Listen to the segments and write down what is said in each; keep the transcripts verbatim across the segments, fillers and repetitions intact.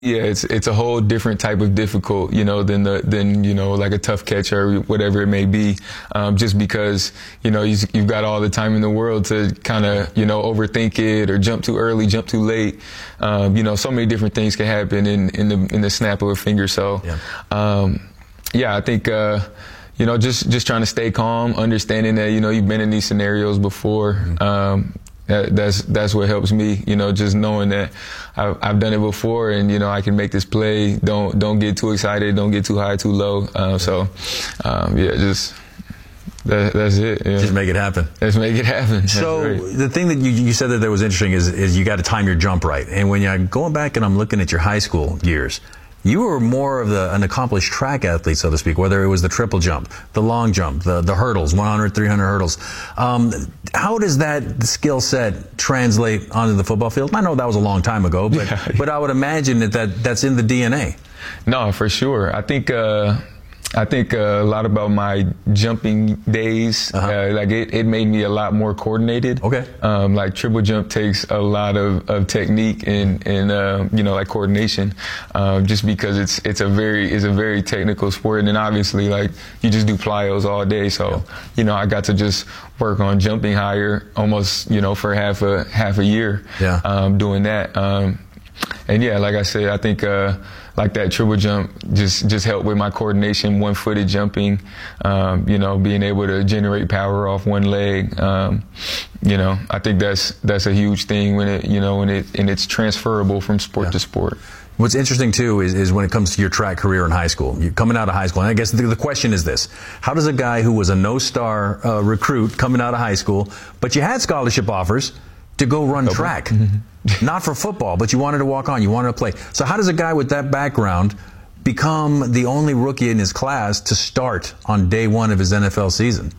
Yeah, it's it's a whole different type of difficult, you know, than the than you know like a tough catch or whatever it may be. Um, just because you know you, you've got all the time in the world to kind of you know overthink it or jump too early, jump too late. Um, you know, so many different things can happen in in the in the snap of a finger. So, yeah, um, yeah I think. Uh, You know, just just trying to stay calm, understanding that you know you've been in these scenarios before. Mm-hmm. um, that, that's that's what helps me. You know, just knowing that I've, I've done it before, and you know I can make this play. Don't don't get too excited. Don't get too high, too low. Uh, so, um, yeah, just. That, that's it. Yeah. Just make it happen. Let's make it happen. So the thing that you, you said that, that was interesting is is you got to time your jump right. And when you're going back and I'm looking at your high school years, you were more of the, an accomplished track athlete, so to speak, whether it was the triple jump, the long jump, the, the hurdles, one hundred, three hundred hurdles. Um, how does that skill set translate onto the football field? I know that was a long time ago, but, yeah. but I would imagine that, that that's in the D N A. No, for sure. I think... Uh, I think uh, a lot about my jumping days. Uh-huh. uh, like it, it made me a lot more coordinated. Okay. Um, like triple jump takes a lot of, of technique and, and uh, you know, like coordination, uh, just because it's it's a very it's a very technical sport. And then obviously, like you just do plyos all day. So, yeah. you know, I got to just work on jumping higher almost, you know, for half a half a year. Yeah. Um, doing that. Um, and yeah, like I said, I think. Uh, Like that triple jump just just helped with my coordination, one-footed jumping, um, you know, being able to generate power off one leg. Um, you know, I think that's that's a huge thing when it, you know, when it and it's transferable from sport yeah. to sport. What's interesting too is, is when it comes to your track career in high school. You're coming out of high school, and I guess the, the question is this: how does a guy who was a no-star uh, recruit coming out of high school, but you had scholarship offers to go run okay. track? Mm-hmm. Not for football, but you wanted to walk on, you wanted to play. So how does a guy with that background become the only rookie in his class to start on day one of his N F L season?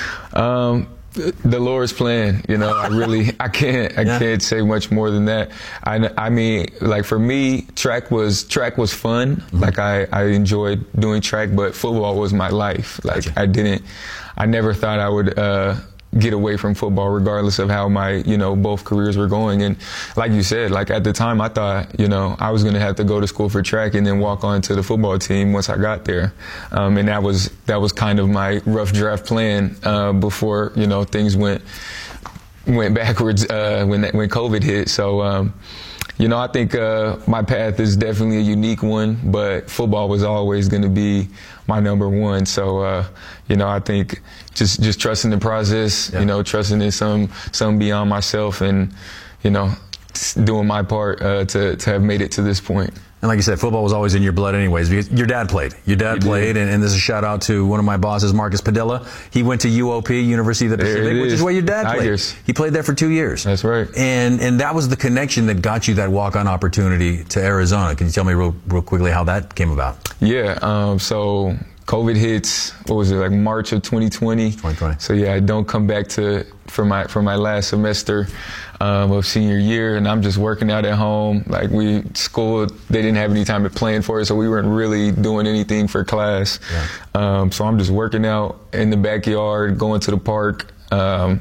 Um, the Lord's plan, you know, I really, I can't, I yeah. can't say much more than that. I, I mean, like for me, track was, track was fun. Mm-hmm. Like I, I enjoyed doing track, but football was my life. Like gotcha. I didn't, I never thought I would, uh, get away from football regardless of how my, you know, both careers were going. And like you said, like at the time I thought, you know, I was going to have to go to school for track and then walk on to the football team once I got there. Um, and that was, that was kind of my rough draft plan, uh, before, you know, things went, went backwards, uh, when, that, when COVID hit. So, um, you know, I think, uh, my path is definitely a unique one, but football was always going to be my number one. So, uh, you know, I think just, just trusting the process, yeah. you know, trusting in some, some beyond myself and, you know, doing my part, uh, to, to have made it to this point. And like you said, football was always in your blood anyways, because your dad played. Your dad he played, and, and this is a shout out to one of my bosses, Marcus Padilla. He went to U O P, University of the Pacific, which is where your dad played. Tigers. He played there for two years. That's right. And and that was the connection that got you that walk-on opportunity to Arizona. Can you tell me real, real quickly how that came about? Yeah, um, so COVID hits, what was it, like March of twenty twenty? twenty twenty. So yeah, I don't come back to for my for my last semester um, of senior year, and I'm just working out at home. Like we school, they didn't have any time to plan for it, so we weren't really doing anything for class. Yeah. Um, so I'm just working out in the backyard, going to the park, um,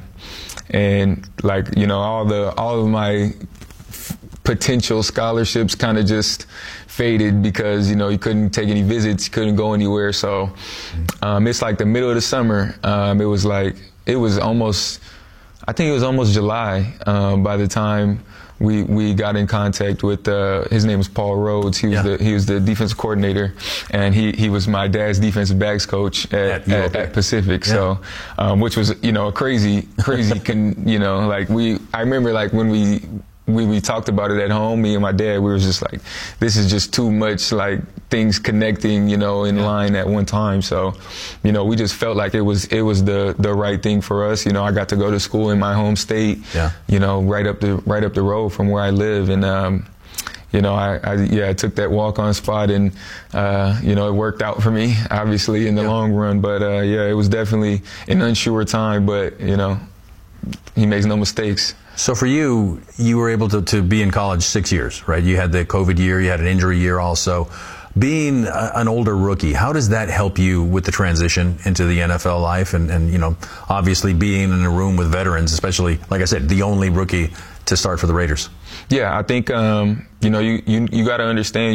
and like you know, all the all of my potential scholarships kind of just faded because, you know, you couldn't take any visits, you couldn't go anywhere. So um, it's like the middle of the summer. Um, it was like, it was almost, I think it was almost July um, by the time we we got in contact with, uh, his name was Paul Rhodes. He was, yeah. the, he was the defensive coordinator, and he, he was my dad's defensive backs coach at, at, at, at Pacific. Yeah. So, um, which was, you know, a crazy, crazy, can, you know, like we, I remember like when we, We, we talked about it at home, me and my dad, we were just like, this is just too much, like, things connecting, you know, in yeah. line at one time. So, you know, we just felt like it was, it was the, the right thing for us. You know, I got to go to school in my home state, yeah. you know, right up the, right up the road from where I live. And, um, you know, I, I, yeah, I took that walk-on spot and, uh, you know, it worked out for me, obviously, in the yeah. long run. But, uh, yeah, it was definitely an unsure time, but, you know, he makes no mistakes. So for you, you were able to, to be in college six years, right? You had the COVID year, you had an injury year also. Being a, an older rookie, how does that help you with the transition into the N F L life? And, and, you know, obviously being in a room with veterans, especially, like I said, the only rookie to start for the Raiders? Yeah, I think um, you know you you, you got to understand.